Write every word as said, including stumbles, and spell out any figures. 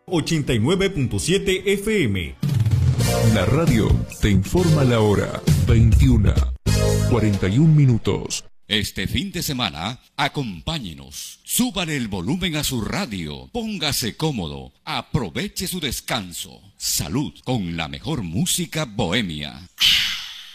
ochenta y nueve punto siete F M. La radio te informa la hora veintiuna, cuarenta y un minutos. Este fin de semana, acompáñenos. Súbale el volumen a su radio. Póngase cómodo. Aproveche su descanso. Salud con la mejor música bohemia.